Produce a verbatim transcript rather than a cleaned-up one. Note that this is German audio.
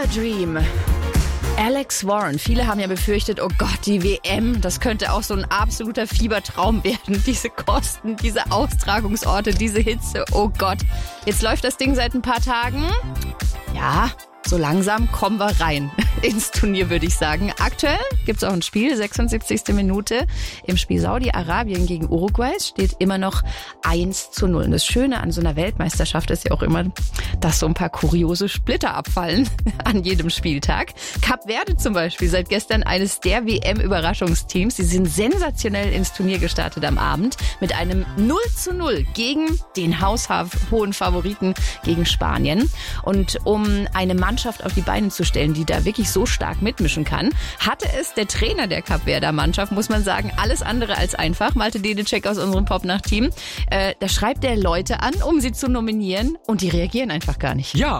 Fever Dream. Alex Warren. Viele haben ja befürchtet, oh Gott, die W M, das könnte auch so ein absoluter Fiebertraum werden. Diese Kosten, diese Austragungsorte, diese Hitze, oh Gott. Jetzt läuft das Ding seit ein paar Tagen. Ja, so langsam kommen wir rein ins Turnier, würde ich sagen. Aktuell gibt es auch ein Spiel, sechsundsiebzigste Minute. Im Spiel Saudi-Arabien gegen Uruguay steht immer noch eins zu null. Und das Schöne an so einer Weltmeisterschaft ist ja auch immer, dass so ein paar kuriose Splitter abfallen an jedem Spieltag. Kap Verde zum Beispiel, seit gestern eines der W M-Überraschungsteams. Sie sind sensationell ins Turnier gestartet am Abend mit einem null zu null gegen den haushohen Favoriten, gegen Spanien. Und um eine Mannschaft auf die Beine zu stellen, die da wirklich so stark mitmischen kann, hatte es der Trainer der Kap Verder Mannschaft, muss man sagen, alles andere als einfach. Malte Dedecek aus unserem Popnacht-Team. Äh, da schreibt er Leute an, um sie zu nominieren, und die reagieren einfach gar nicht. Ja,